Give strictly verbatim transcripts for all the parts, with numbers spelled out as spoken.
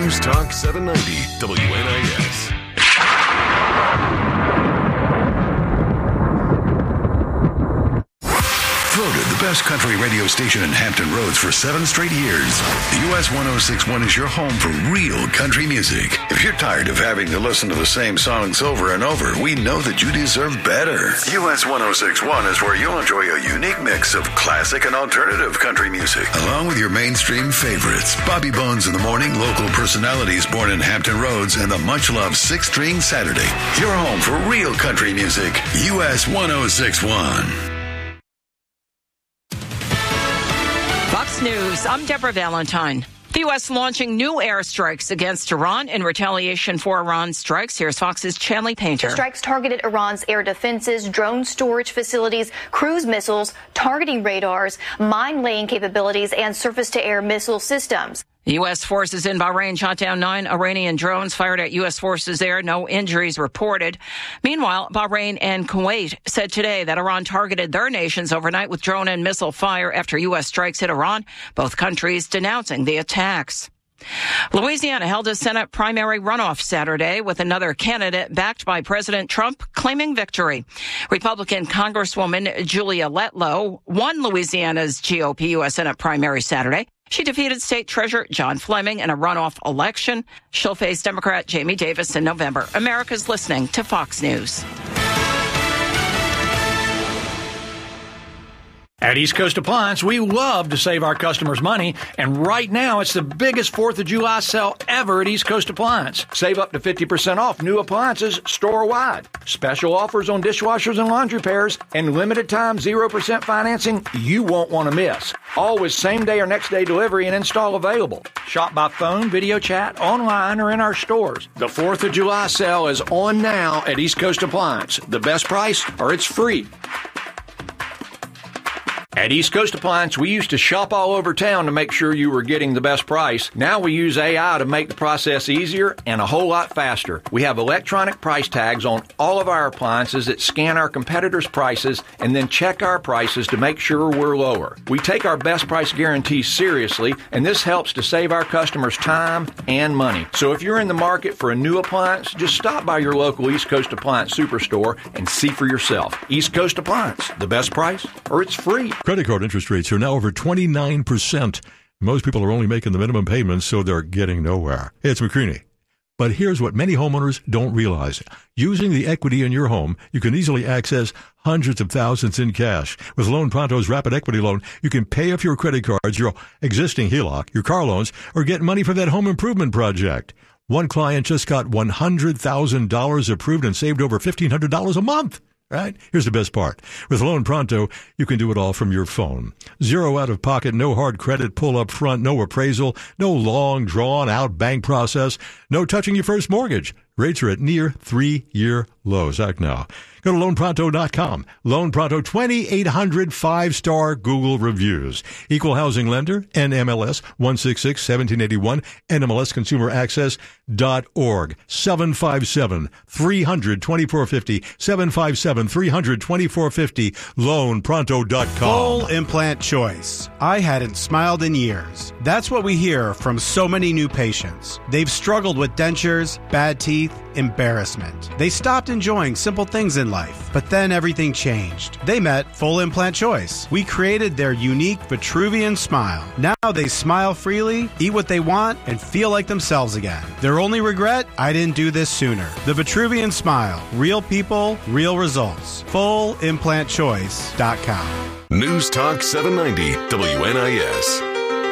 News Talk seven ninety W N I S. Voted the best country radio station in Hampton Roads for seven straight years. U S one oh six point one is your home for real country music. If you're tired of having to listen to the same songs over and over, we know that you deserve better. U S one oh six point one is where you'll enjoy a unique mix of classic and alternative country music, along with your mainstream favorites. Bobby Bones in the Morning, local personalities born in Hampton Roads, and the much-loved Six String Saturday. Your home for real country music. U S one oh six point one. Fox News, I'm Deborah Valentine. The U S launching new airstrikes against Iran in retaliation for Iran's strikes. Here's Fox's Chanley Painter. The strikes targeted Iran's air defenses, drone storage facilities, cruise missiles, targeting radars, mine-laying capabilities, and surface-to-air missile systems. The U S forces in Bahrain shot down nine Iranian drones fired at U S forces there. No injuries reported. Meanwhile, Bahrain and Kuwait said today that Iran targeted their nations overnight with drone and missile fire after U S strikes hit Iran, both countries denouncing the attacks. Louisiana held a Senate primary runoff Saturday with another candidate backed by President Trump claiming victory. Republican Congresswoman Julia Letlow won Louisiana's G O P U S Senate primary Saturday. She defeated State Treasurer John Fleming in a runoff election. She'll face Democrat Jamie Davis in November. America's listening to Fox News. At East Coast Appliance, we love to save our customers money, and right now it's the biggest fourth of July sale ever at East Coast Appliance. Save up to fifty percent off new appliances store-wide. Special offers on dishwashers and laundry pairs, and limited-time zero percent financing you won't want to miss. All with same-day or next-day delivery and install available. Shop by phone, video chat, online, or in our stores. The fourth of July sale is on now at East Coast Appliance. The best price, or it's free. At East Coast Appliance, we used to shop all over town to make sure you were getting the best price. Now we use A I to make the process easier and a whole lot faster. We have electronic price tags on all of our appliances that scan our competitors' prices and then check our prices to make sure we're lower. We take our best price guarantee seriously, and this helps to save our customers time and money. So if you're in the market for a new appliance, just stop by your local East Coast Appliance Superstore and see for yourself. East Coast Appliance, the best price, or it's free. Credit card interest rates are now over twenty-nine percent. Most people are only making the minimum payments, so they're getting nowhere. Hey, it's McCreaney. But here's what many homeowners don't realize. Using the equity in your home, you can easily access hundreds of thousands in cash. With Loan Pronto's Rapid Equity Loan, you can pay off your credit cards, your existing H E L O C, your car loans, or get money for that home improvement project. One client just got one hundred thousand dollars approved and saved over fifteen hundred dollars a month. Right? Here's the best part. With Loan Pronto, you can do it all from your phone. Zero out of pocket, no hard credit pull up front, no appraisal, no long drawn out bank process, no touching your first mortgage. Rates are at near three-year lows. Act now. Go to loan pronto dot com. Loan Pronto, twenty-eight hundred five-star Google reviews. Equal housing lender, N M L S one six six one seven eight one, N M L S consumer access dot org. seven five seven, three hundred, twenty-four fifty, seven five seven, three hundred, twenty-four fifty, loan pronto dot com. Full implant choice. I hadn't smiled in years. That's what we hear from so many new patients. They've struggled with dentures, bad teeth, embarrassment. They stopped enjoying simple things in life, but then everything changed. They met Full Implant Choice. We created their unique Vitruvian smile. Now they smile freely, eat what they want, and feel like themselves again. Their only regret? I didn't do this sooner. The Vitruvian smile. Real people, real results. full implant choice dot com. News Talk seven ninety W N I S.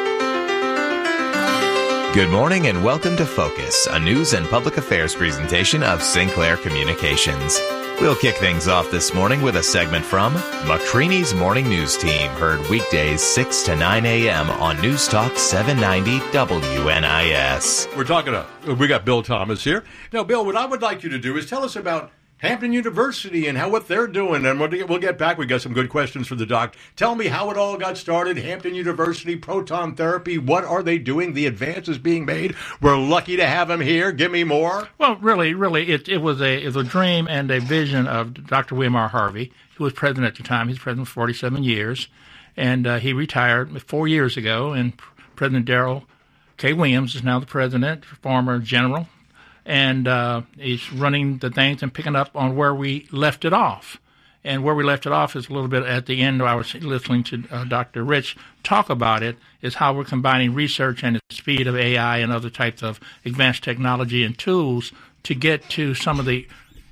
Good morning and welcome to Focus, a news and public affairs presentation of Sinclair Communications. We'll kick things off this morning with a segment from McCreaney's Morning News Team, heard weekdays six to nine a.m. on News Talk seven ninety W N I S. We're talking to, we got Bill Thomas here. Now, Bill, what I would like you to do is tell us about Hampton University and how what they're doing, and we'll, we'll get back. We got some good questions for the doc. Tell me how it all got started. Hampton University, proton therapy. What are they doing? The advances being made. We're lucky to have them here. Give me more. Well, really, really, it it was a it was a dream and a vision of Doctor William R. Harvey, who was president at the time. He's president for forty-seven years, and uh, he retired four years ago. And President Darrell Kay Williams is now the president, former general, and uh, he's running the things and picking up on where we left it off. And where we left it off is a little bit at the end. I was listening to uh, Doctor Rich talk about it, is how we're combining research and the speed of A I and other types of advanced technology and tools to get to some of the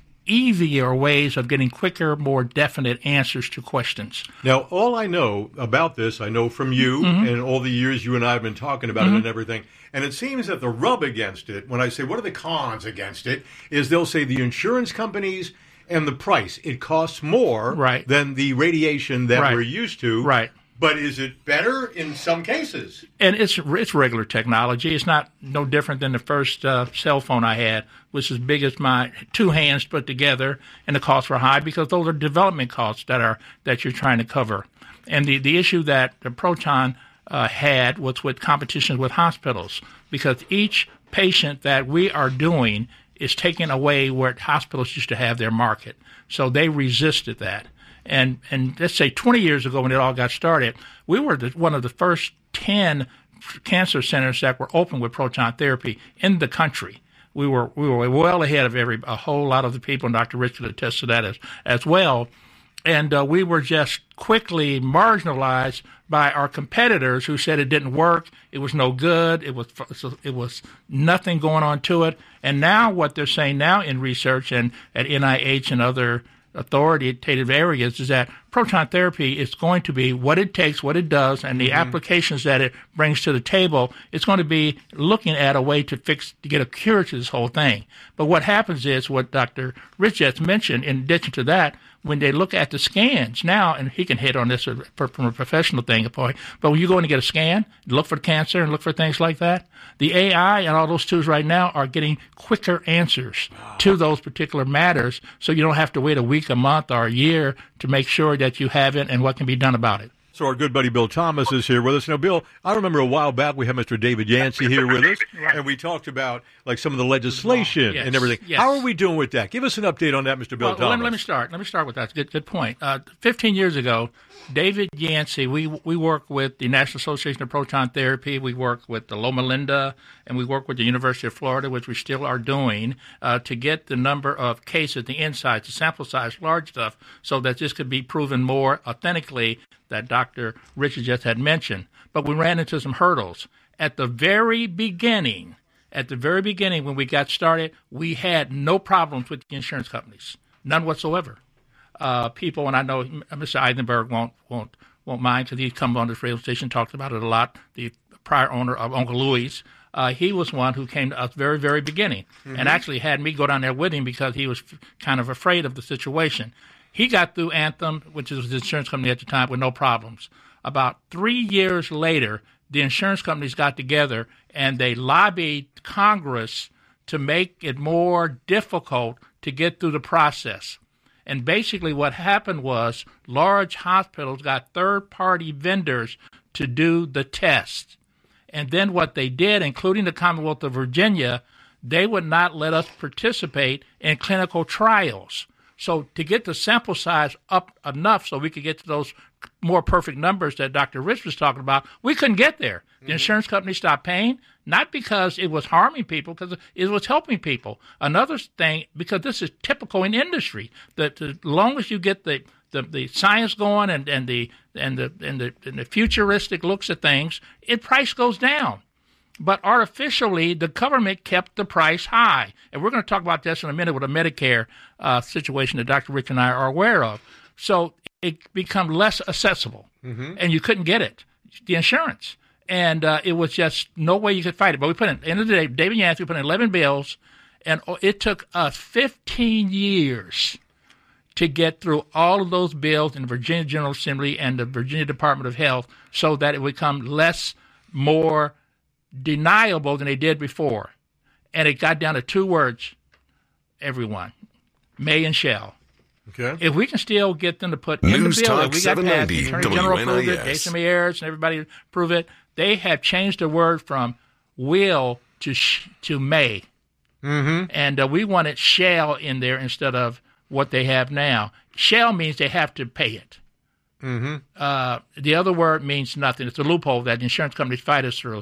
easier ways of getting quicker, more definite answers to questions. Now, all I know about this, I know from you mm-hmm. and all the years you and I have been talking about mm-hmm. it and everything, and it seems that the rub against it, when I say what are the cons against it, is they'll say the insurance companies and the price. It costs more right. than the radiation that right. we're used to. Right. But is it better in some cases? And it's it's regular technology. It's not no different than the first uh, cell phone I had, which is as big as my two hands put together, and the costs were high because those are development costs that are that you're trying to cover. And the, the issue that the Proton uh, had was with competition with hospitals, because each patient that we are doing is taking away where hospitals used to have their market. So they resisted that. And and let's say twenty years ago when it all got started, we were the, one of the first ten cancer centers that were open with proton therapy in the country. We were we were well ahead of every a whole lot of the people, and Doctor Rich could attest to that as, as well. And uh, we were just quickly marginalized by our competitors who said it didn't work, it was no good, it was it was nothing going on to it. And now what they're saying now in research and at N I H and other authoritative areas is that proton therapy is going to be what it takes, what it does, and the mm-hmm. applications that it brings to the table. It's going to be looking at a way to fix, to get a cure to this whole thing. But what happens is what Doctor Rich just mentioned, in addition to that, when they look at the scans now, and he can hit on this from a professional thing, but when you go in to get a scan, look for cancer and look for things like that, the A I and all those tools right now are getting quicker answers to those particular matters, so you don't have to wait a week, a month, or a year to make sure that you have it and what can be done about it. So our good buddy Bill Thomas is here with us. Now, Bill, I remember a while back we had Mister David Yancey here with us, right. and we talked about like some of the legislation yes. and everything. Yes. How are we doing with that? Give us an update on that, Mister Bill well, Thomas. Let, let me start. Let me start with that. Good, good point. Uh, Fifteen years ago, David Yancey, we we work with the National Association of Proton Therapy. We work with the Loma Linda, and we work with the University of Florida, which we still are doing, uh, to get the number of cases, the insights, the sample size, large stuff, so that this could be proven more authentically that Doctor Richard just had mentioned. But we ran into some hurdles. At the very beginning, at the very beginning when we got started, we had no problems with the insurance companies, none whatsoever. Uh, people, and I know Mister Eisenberg won't won't won't mind because he's come on this radio station, talked about it a lot, the prior owner of Uncle Louis. Uh, he was one who came to us very, very beginning mm-hmm. and actually had me go down there with him because he was f- kind of afraid of the situation. He got through Anthem, which was the insurance company at the time, with no problems. About three years later, the insurance companies got together and they lobbied Congress to make it more difficult to get through the process. And basically what happened was large hospitals got third-party vendors to do the test. And then what they did, including the Commonwealth of Virginia, they would not let us participate in clinical trials. So to get the sample size up enough so we could get to those more perfect numbers that Doctor Rich was talking about, we couldn't get there. The mm-hmm. insurance company stopped paying, not because it was harming people, because it was helping people. Another thing, because this is typical in industry, that the long as you get the, the, the science going and, and the and the and the and the futuristic looks at things, it price goes down. But artificially, the government kept the price high. And we're going to talk about this in a minute with a Medicare uh, situation that Doctor Rich and I are aware of. So it became less accessible, mm-hmm. and you couldn't get it, the insurance. And uh, it was just no way you could fight it. But we put in, at the end of the day, David Yancey put in eleven bills, and it took us fifteen years to get through all of those bills in the Virginia General Assembly and the Virginia Department of Health so that it would become less, more deniable than they did before. And it got down to two words, everyone, may and shall. Okay. If we can still get them to put News in the bill Talk that we got passed, the Attorney General approved it, Jason Meyers and everybody approved it, they have changed the word from will to sh- to may. Mm-hmm. And uh, we wanted shall in there instead of what they have now. Shall means they have to pay it. Mm-hmm. Uh, the other word means nothing. It's a loophole that insurance companies fight us through.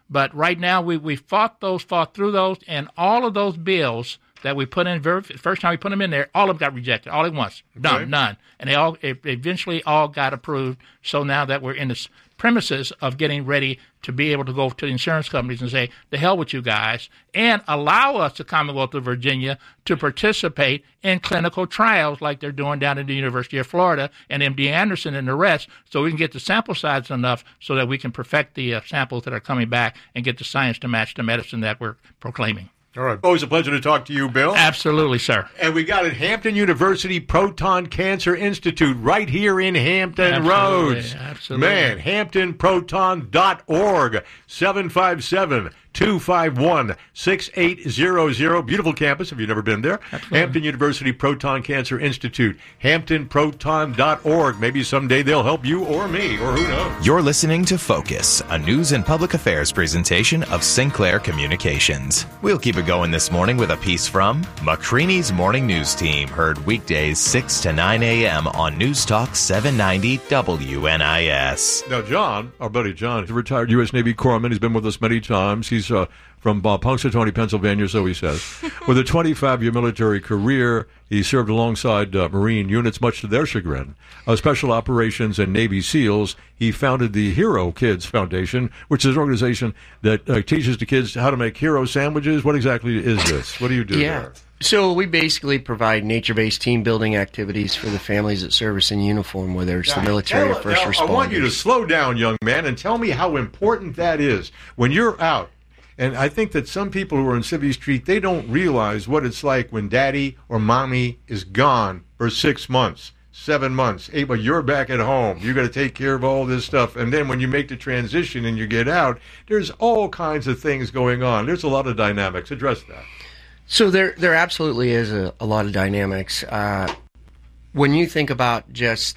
But right now, we, we fought those, fought through those, and all of those bills that we put in, very, first time we put them in there, all of them got rejected, all at once. None, okay. none. And they all it eventually all got approved. So now that we're in the premises of getting ready to be able to go to the insurance companies and say, the hell with you guys, and allow us, the Commonwealth of Virginia, to participate in clinical trials like they're doing down at the University of Florida and M D Anderson and the rest, so we can get the sample size enough so that we can perfect the uh, samples that are coming back and get the science to match the medicine that we're proclaiming. All right. Always a pleasure to talk to you, Bill. Absolutely, sir. And we got it, Hampton University Proton Cancer Institute right here in Hampton Absolutely. Roads. Absolutely. Man, hampton proton dot org, seven five seven, two five one, six eight zero zero. Beautiful campus if you've never been there. Absolutely. Hampton University Proton Cancer Institute, hampton proton dot org. Maybe someday they'll help you or me, or who knows. You're listening to Focus, a news and public affairs presentation of Sinclair Communications. We'll keep it going this morning with a piece from McCreary's Morning News Team, heard weekdays six to nine a.m. on News Talk seven ninety W N I S. Now, John, our buddy John, He's a retired U S Navy corpsman. He's been with us many times. He's uh, from uh, Punxsutawney, Pennsylvania, so he says. With a twenty-five-year military career, he served alongside uh, Marine units, much to their chagrin. Uh, Special Operations and Navy SEALs, he founded the Hero Kids Foundation, which is an organization that uh, teaches the kids how to make hero sandwiches. What exactly is this? What do you do yeah. there? So we basically provide nature-based team-building activities for the families that service in uniform, whether it's the military or first responders. I want you to slow down, young man, and tell me how important that is when you're out. And I think that some people who are on Civvy Street, they don't realize what it's like when daddy or mommy is gone for six months, seven months, eight, but you're back at home. You got to take care of all this stuff. And then when you make the transition and you get out, there's all kinds of things going on. There's a lot of dynamics. Address that. So there there absolutely is a, a lot of dynamics. Uh, when you think about just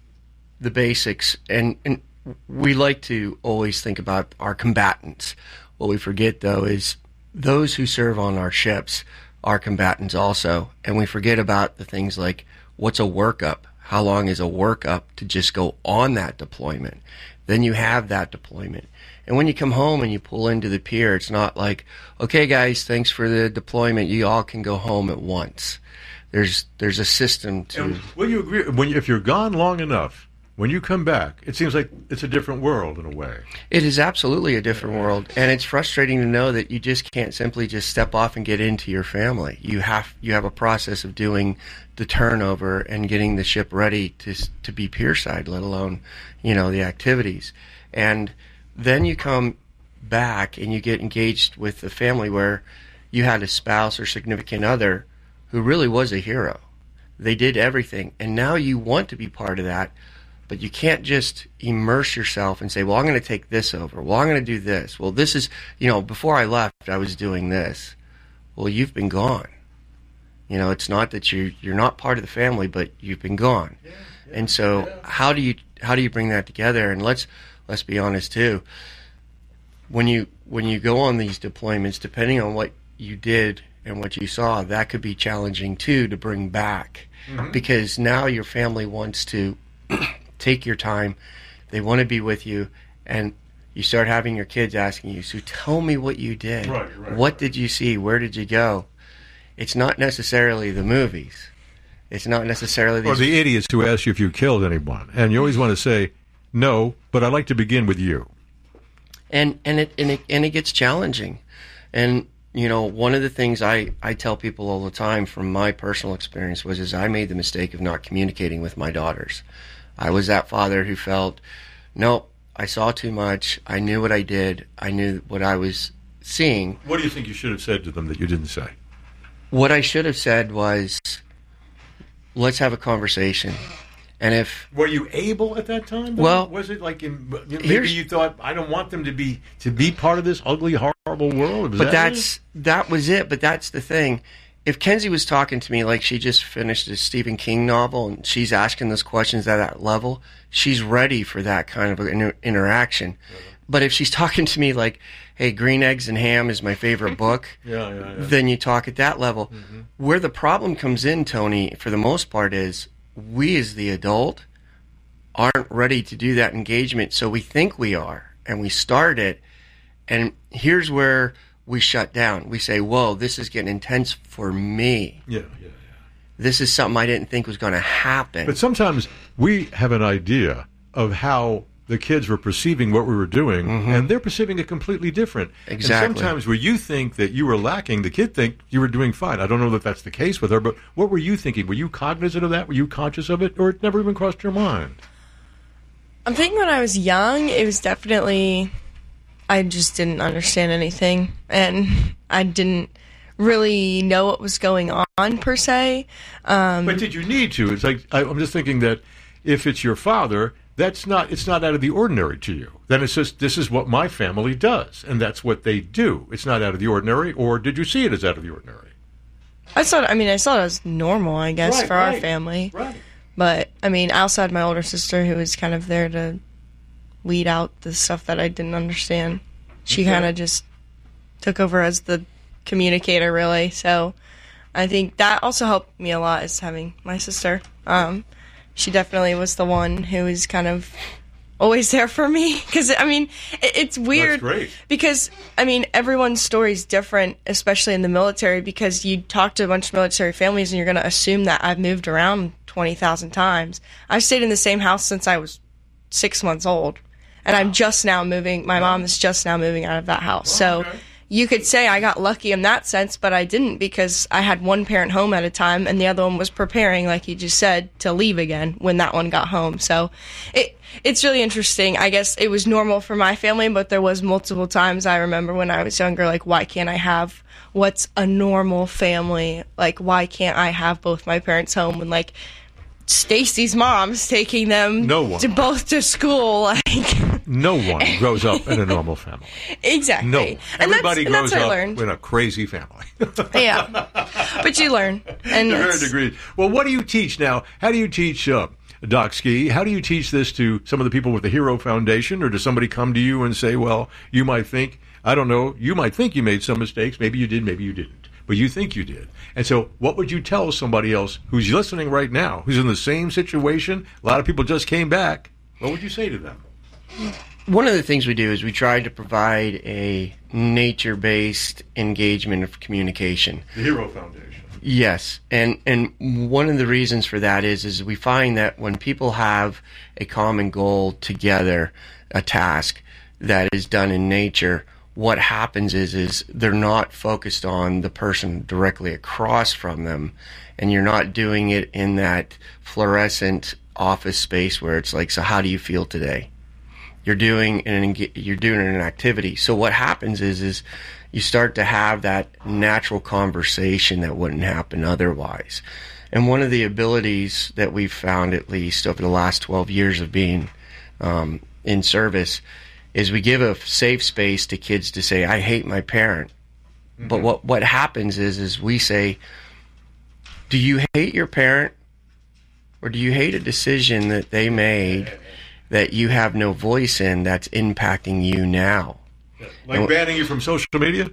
the basics, and, and we like to always think about our combatants. What we forget, though, is those who serve on our ships are combatants also. And we forget about the things like, what's a workup? How long is a workup to just go on that deployment? Then you have that deployment. And when you come home and you pull into the pier, it's not like, okay, guys, thanks for the deployment. You all can go home at once. There's there's a system to... And will you agree, when you, if you're gone long enough, when you come back, it seems like it's a different world in a way. It is absolutely a different world, and it's frustrating to know that you just can't simply just step off and get into your family. You have you have a process of doing the turnover and getting the ship ready to to be pierside, let alone, you know, the activities. And then you come back and you get engaged with a family where you had a spouse or significant other who really was a hero. They did everything, and now you want to be part of that. But you can't just immerse yourself and say, well, I'm going to take this over. Well, I'm going to do this. Well, this is, you know, before I left, I was doing this. Well, you've been gone. You know, it's not that you you're not part of the family, but you've been gone. Yeah, yeah, and so yeah. how do you how do you bring that together? And let's let's be honest too. When you when you go on these deployments, depending on what you did and what you saw, that could be challenging too to bring back, mm-hmm. because now your family wants to take your time. They want to be with you, and you start having your kids asking you, so tell me what you did. Right, right, what right. did you see? Where did you go? It's not necessarily the movies. It's not necessarily these... Or the idiots who ask you if you killed anyone. And you always want to say, no, but I'd like to begin with you. And and it and it, and it gets challenging. And, you know, one of the things I, I tell people all the time from my personal experience was is I made the mistake of not communicating with my daughters. I was that father who felt, nope, I saw too much. I knew what I did. I knew what I was seeing. What do you think you should have said to them that you didn't say? What I should have said was, let's have a conversation. And if... Were you able at that time? Well... Was it like, in, maybe you thought, I don't want them to be to be part of this ugly, horrible world? Was but that that's it? that was it. But that's the thing. If Kenzie was talking to me like she just finished a Stephen King novel and she's asking those questions at that level, she's ready for that kind of inter- interaction. Yeah. But if she's talking to me like, hey, Green Eggs and Ham is my favorite book, yeah, yeah, yeah. then you talk at that level. Mm-hmm. Where the problem comes in, Tony, for the most part, is we as the adult aren't ready to do that engagement. So we think we are, and we start it, And here's where we shut down. We say, whoa, this is getting intense for me. Yeah, yeah, yeah. This is something I didn't think was going to happen. But sometimes we have an idea of how the kids were perceiving what we were doing, mm-hmm. and they're perceiving it completely different. Exactly. And sometimes where you think that you were lacking, the kid think you were doing fine. I don't know that that's the case with her, but what were you thinking? Were you cognizant of that? Were you conscious of it, or it never even crossed your mind? I'm thinking when I was young, it was definitely, I just didn't understand anything, and I didn't really know what was going on, per se. Um, but did you need to? It's like, I, I'm just thinking that if it's your father, that's not, it's not out of the ordinary to you. Then it's just, this is what my family does, and that's what they do. It's not out of the ordinary, or did you see it as out of the ordinary? I saw it, I mean, I saw it as normal, I guess, right, for right, our family. Right. But, I mean, I also had my older sister who was kind of there to weed out the stuff that I didn't understand. She Okay. kind of just took over as the communicator, really. So I think that also helped me a lot, is having my sister. Um, she definitely was the one who was kind of always there for me. Because, I mean, it, it's weird. That's great. Because, I mean, everyone's story is different, especially in the military, because you talk to a bunch of military families and you're going to assume that I've moved around twenty thousand times. I've stayed in the same house since I was six months old. And I'm just now moving, my mom is just now moving out of that house. So okay. You could say I got lucky in that sense, but I didn't, because I had one parent home at a time and the other one was preparing, like you just said, to leave again when that one got home. So it it's really interesting. I guess it was normal for my family, but there was multiple times I remember when I was younger, like, why can't I have what's a normal family? Like, why can't I have both my parents home when, like, Stacy's mom's taking them No one. to both to school, like No one grows up in a normal family. exactly. No, and everybody that's, and grows that's what I up learned. in a crazy family. Yeah, but you learn, and to varying it's- degrees. Well, what do you teach now? How do you teach, uh, Doc Ski? How do you teach this to some of the people with the Hero Foundation, or does somebody come to you and say, "Well, you might think, I don't know, you might think you made some mistakes. Maybe you did, maybe you didn't, but you think you did." And so, what would you tell somebody else who's listening right now, who's in the same situation? A lot of people just came back. What would you say to them? One of the things we do is we try to provide a nature-based engagement of communication. The Hero Foundation. Yes, and and one of the reasons for that is is we find that when people have a common goal together, a task that is done in nature, what happens is is they're not focused on the person directly across from them, and you're not doing it in that fluorescent office space where it's like, so how do you feel today? You're doing an you're doing an activity. So what happens is is you start to have that natural conversation that wouldn't happen otherwise. And one of the abilities that we've found, at least over the last twelve years of being um, in service, is we give a safe space to kids to say, "I hate my parent." Mm-hmm. But what what happens is is we say, "Do you hate your parent, or do you hate a decision that they made that you have no voice in that's impacting you now?" Like and, banning you from social media?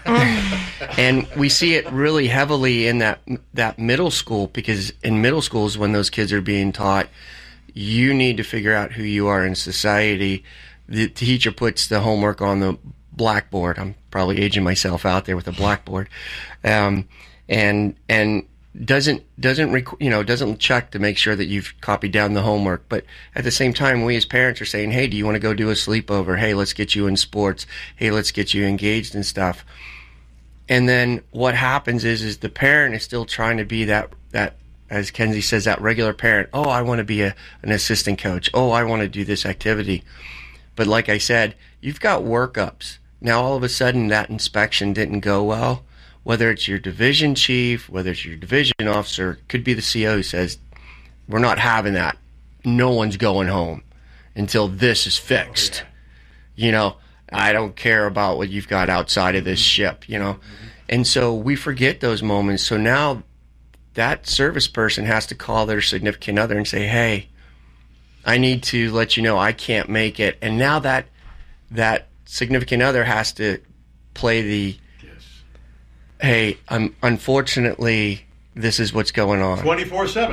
And we see it really heavily in that that middle school, because in middle school is when those kids are being taught, you need to figure out who you are in society. The teacher puts the homework on the blackboard. I'm probably aging myself out there with a blackboard. Um, and and doesn't doesn't rec- you know doesn't check to make sure that you've copied down the homework. But at the same time, we as parents are saying, "Hey, do you want to go do a sleepover? Hey, let's get you in sports. Hey, let's get you engaged in stuff." And then what happens is is the parent is still trying to be that that as Kenzie says, that regular parent. Oh, I want to be a, an assistant coach. Oh, I want to do this activity. But like I said, you've got workups. Now all of a sudden that inspection didn't go well. Whether it's your division chief, whether it's your division officer, could be the C O who says, "We're not having that. No one's going home until this is fixed." Oh, yeah. You know, I don't care about what you've got outside of this ship, you know. Mm-hmm. And so we forget those moments. So now that service person has to call their significant other and say, "Hey, I need to let you know I can't make it." And now that that significant other has to play the, "Hey, um, unfortunately, this is what's going on." twenty-four seven.